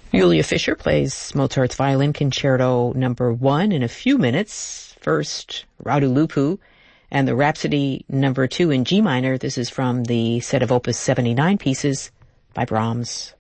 Julia Fischer plays Mozart's Violin Concerto No. 1 in a few minutes. First, Radu Lupu and the Rhapsody No. 2 in G minor. This is from the set of Opus 79 pieces by Brahms.